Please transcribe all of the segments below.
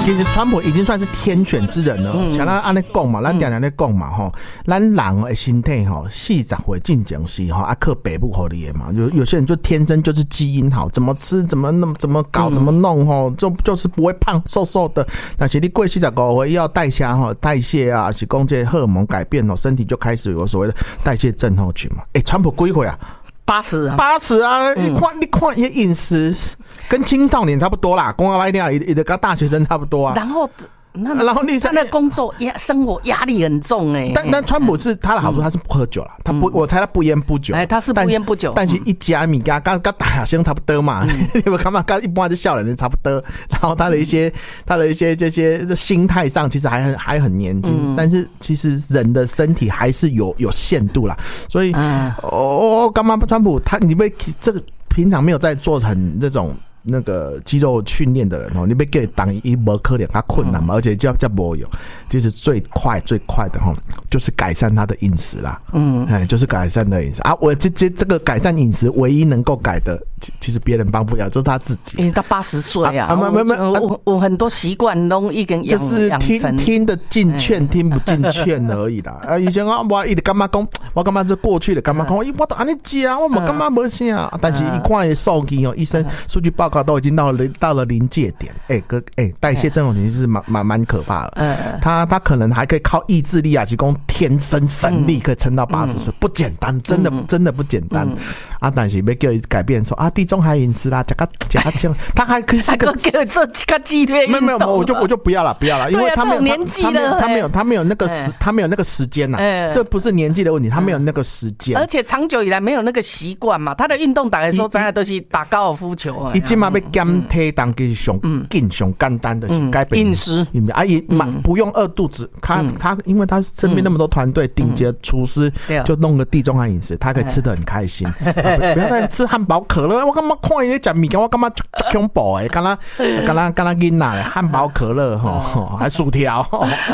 其实川普已经算是天选之人了。像咱安尼讲嘛，咱常常咧讲嘛吼，咱人的身体吼，40岁进前是吼，靠北部互你的嘛。有些人就天生就是基因好，怎么吃怎么搞怎么弄吼，就是不会胖瘦瘦的。但是你过45岁要代谢啊，是讲这荷尔蒙改变哦，身体就开始有所谓的代谢症候群嘛。川普几岁啊？80啊！你看，也饮食跟青少年差不多啦，讲白点，也跟大学生差不多啊。然后他的工作生活压力很重但川普是他的好处，他是不喝酒啦，他不，我猜他不烟不酒。 他是不烟不酒， 但是一家米跟大学生差不多嘛，你们看嘛，跟一般的笑人差不多。然后他的一些这些心态上，其实还很年轻，但是其实人的身体还是有限度啦。所以干嘛川普你被这个平常没有在做成这种。那个肌肉训练的人哦，你被给当一没可能，他困难嘛，而且叫没有，其实最快的哈，就是改善他的饮食啦，就是改善的饮食啊。我这个改善饮食唯一能够改的，其实别人帮不了，就是他自己。 到80岁啊，我很多习惯都已经就是听得进劝，听不进劝而已啦。以前我一直干嘛讲，我干嘛这过去的干嘛讲，我都安尼吃，我干嘛没啥，但是一看的数据哦，医生数据报告都已经到了临界点，代谢症候群是蛮可怕的。他可能还可以靠意志力啊，提供天生神力可以撑到80岁，不简单，真的不简单啊！但是要叫他改变说地中海饮食啦，加他还可以是个这个激烈运动， 没有，我就不要了，因为他没有年纪了， 他没有那个时间呐，这不是年纪的问题，他没有那个时间， 而且长久以来没有那个习惯嘛，他的运动大概说真的都是打高尔夫球， 要减体重其实上简单的是改变饮食， 不用饿肚子。他因为他身边那么多团队顶级的厨师，就弄个地中海饮食，他可以吃得很开心。不要再吃汉堡可乐，我干嘛看伊在讲物件，我干嘛恐怖诶？干啦囡仔汉堡可乐还薯条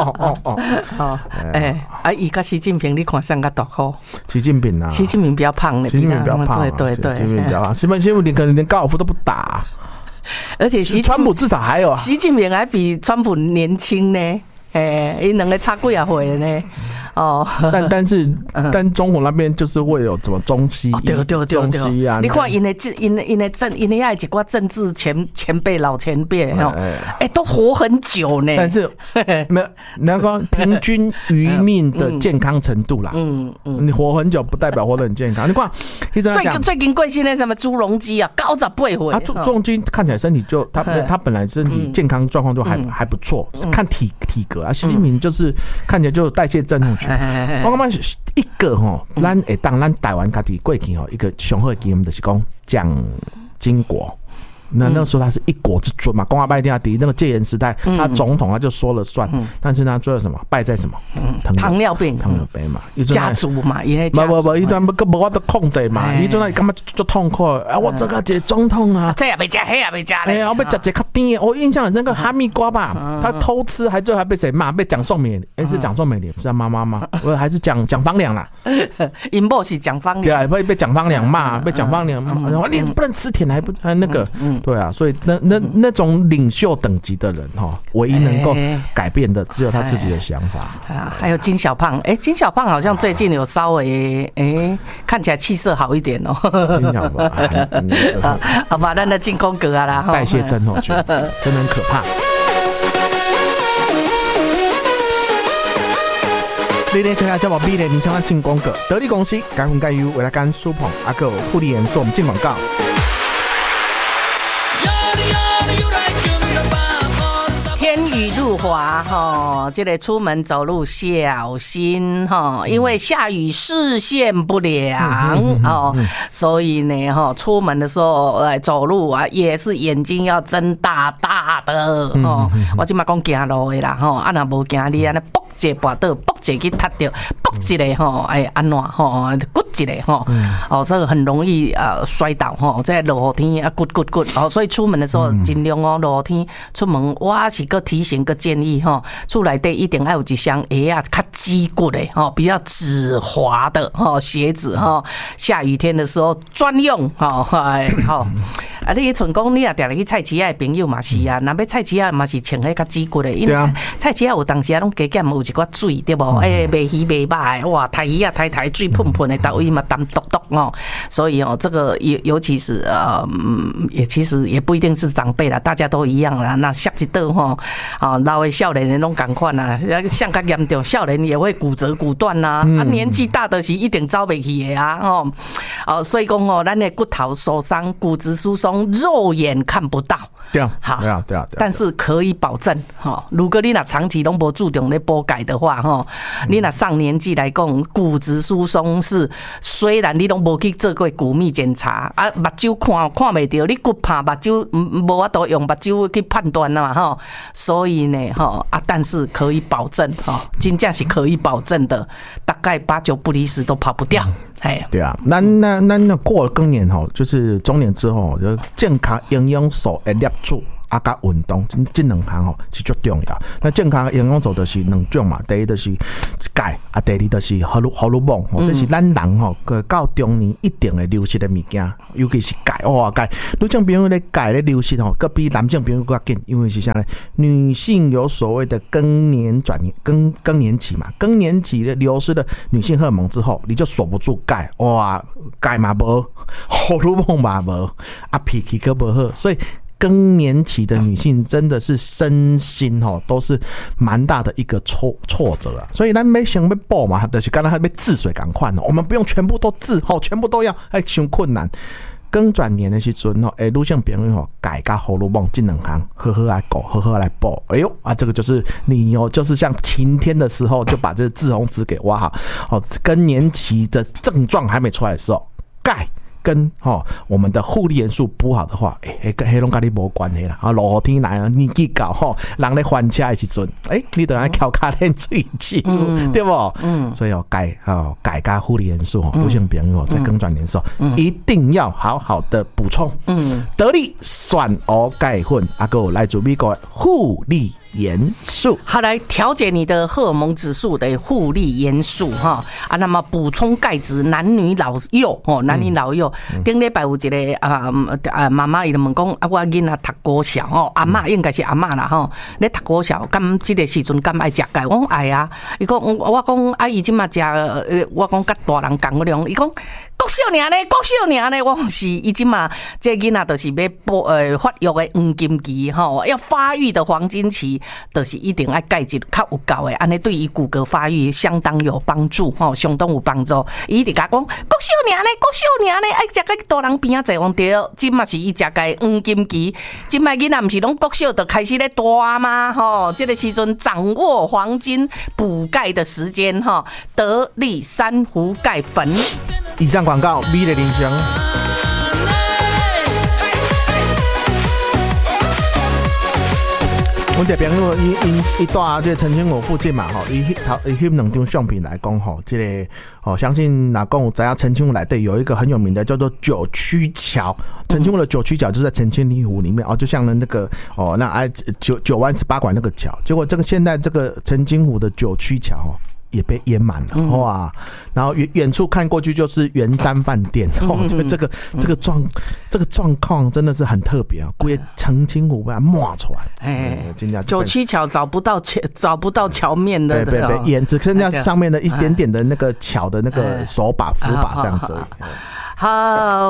伊跟习近平你看谁较大好？ 习近平比较胖的， 习近平比较胖， 对， 习近平比较胖。习近平可能连高尔夫都不打。 而且川普至少还有习近平还比川普年轻呢，伊两个差几啊岁呢？ 但中国那边就是会有什么中西中西啊？ 你看因的一挂政治前辈老前辈都活很久呢。 但是没有那个平均余命的健康程度啦，你活很久不代表活得很健康。你看， 最近贵姓的什么朱镕基啊，98岁， 朱镕基看起来身体就他本来身体健康状况就还不错，看体格啊。习近平就是看起来就代谢症候群。我感觉一个咱会当咱台湾家己过去一个上好的经验就是讲蒋经国。那时候他是一国之尊嘛，讲白点那个戒严时代，他总统他就说了算，但是呢，最后什么败在什么？ 糖尿病嘛， 家族嘛，因为不，伊阵无法度控制嘛，伊阵那感觉就痛苦啊！我这个一个总统啊， 这也没加，那也没加嘞， 我要吃一较甜的，我印象很深刻，哈密瓜吧，他偷吃，最后还被谁骂？被蒋宋美龄，是蒋宋美龄，是他妈妈吗？还是蒋方良啦？ 因某是蒋方良， 对，被蒋方良骂，被蒋方良骂，你不能吃甜，还不那个。对啊，所以那种领袖等级的人唯一能够改变的只有他自己的想法。 还有金小胖，金小胖好像最近有稍微看起来气色好一点哦。 金小胖， 好吧，咱的进攻格啊啦， 代谢症真的很可怕。你咧，请来这部美咧，你像咱进广告，得力公司改混改优，为了干舒捧，还有护理颜色，我们进广告。 天雨路滑这个出门走路小心因为下雨视线不良所以呢出门的时候走路啊也是眼睛要睁大大的我现在讲走路的啦若无走你安尼卜一跋倒，卜一去踢到，卜骨一个吼，安怎吼，骨一个吼，所以很容易摔倒吼，在落雨天骨所以出门的时候尽量落雨天出门，我是个提醒个建议吼，厝内底一定要有一双鞋啊，较挤骨的吼，比较止滑的吼鞋子吼，下雨天的时候专用吼，好。你像讲你若定去菜市仔的朋友嘛是啊，若要菜市仔嘛是穿迄较挤骨的，因为菜市仔有当时拢加减有一寡水对无？卖鱼卖肉的，哇，抬鱼啊抬水喷喷的，到位嘛淡笃笃哦。所以这个尤其是也其实也不一定是长辈啦，大家都一样啦。那下一道吼，老的少年的拢同款啦，像较严重，少年也会骨折骨断呐，年纪大的是一定走袂去的啊，所以讲咱的骨头受伤、骨质疏松。肉眼看不到， 对啊， 但是可以保证如果你若长期都不注重咧补钙的话你若上年纪来讲，骨质疏松是虽然你都无去做过骨密检查啊，目睭看袂到，你骨怕目睭无法度用目睭去判断嘛所以呢但是可以保证真正是可以保证的，大概8、9不离10都跑不掉。 对啊，那过了更年就是中年之后，就健康营养素的摄取甲运动这两项是最重要。那健康营养素就是两种嘛，第一就是钙第二就是荷尔蒙这是咱人到中年一定会流失的物件，尤其是钙钙。女性朋友的钙的流失佫比男性朋友更紧，因为是啥呢？女性有所谓的更年期嘛，更年期的流失的女性荷尔蒙之后，你就锁不住钙，哇，钙嘛无，荷尔蒙嘛无，脾气佫无好，所以。更年期的女性真的是身心都是蛮大的一个挫折啊，所以咱没想要补嘛，就是刚才要治水赶快我们不用全部都治全部都要太困难。更转年的时阵女性朋友钙加荷尔蒙这两项好好来顾，好好来补。哎呦这个就是你就是像晴天的时候就把这志红纸给挖好更年期的症状还没出来的时候，钙。跟我们的护理元素补好的话，迄拢跟你无关系啦。落雨天来年纪到人咧翻车的时阵，你就要翘脚练水球，对不？所以钙加护理元素女性朋友在更转年的时候一定要好好的补充。得力选鹅钙粉，还有来自美国的护理元素， 好来调节你的荷尔蒙指数的护理元素那么补充钙质，男女老幼。顶礼拜有一个妈妈伊就问讲我囡仔读国小阿嬷应该是阿嬷啦咧读国小，敢这个时阵敢爱食钙？我讲爱啊，伊讲我讲阿姨即马食，我讲甲大人共个量，伊讲国小尔呢，我是伊即马这囡仔就是要发育的黄金期要发育的黄金期，就是一定爱钙质较有够的，安尼对于骨骼发育相当有帮助相当有帮助。伊直甲讲国小尔呢，爱食甲大人边仔坐对，即马是伊食钙黄金期，即摆囡仔毋是拢国小就开始咧大吗？这个时阵掌握黄金补钙的时间得力珊瑚钙粉。 以上广告，美的铃声。阮一个朋友伊住这澄清湖附近嘛伊翕两张相片来讲这个相信哪讲有知影澄清湖内底有一个很有名的叫做九曲桥，澄清湖的九曲桥就是在澄清湖里面就像那个那九弯18拐那个桥，结果这个现在这个澄清湖的九曲桥也被淹满了哇！然后远处看过去就是圆山饭店这个状况真的是很特别规个澄清湖把它抹出来， 九曲桥找不到桥面的， 对，只剩下上面的一点点的那个桥的那个手把扶把这样子而已。 好。